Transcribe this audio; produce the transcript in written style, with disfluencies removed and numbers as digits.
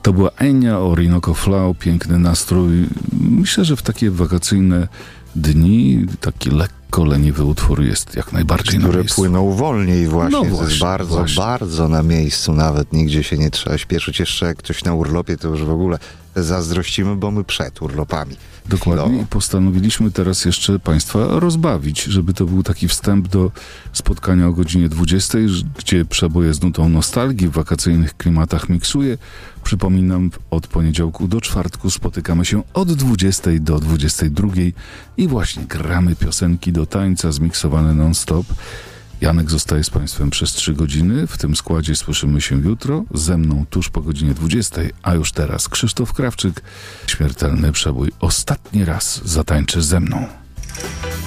To była Enya Orinoco Flow, piękny nastrój. Myślę, że w takie wakacyjne dni taki lekko leniwy utwór jest jak najbardziej na Które miejscu. płyną wolniej właśnie. No To jest bardzo, właśnie. bardzo na miejscu. Nawet nigdzie się nie trzeba śpieszyć. Jeszcze jak ktoś na urlopie, to już w ogóle zazdrościmy, bo my przed urlopami. Dokładnie. I postanowiliśmy teraz jeszcze Państwa rozbawić, żeby to był taki wstęp do spotkania o godzinie 20, gdzie przeboje z nutą nostalgii w wakacyjnych klimatach miksuje. Przypominam, od poniedziałku do czwartku spotykamy się od 20 do 22 i właśnie gramy piosenki do tańca zmiksowane non-stop. Janek zostaje z Państwem przez 3 godziny. W tym składzie słyszymy się jutro. Ze mną tuż po godzinie 20, a już teraz Krzysztof Krawczyk. Śmiertelny przebój. Ostatni raz zatańczy ze mną.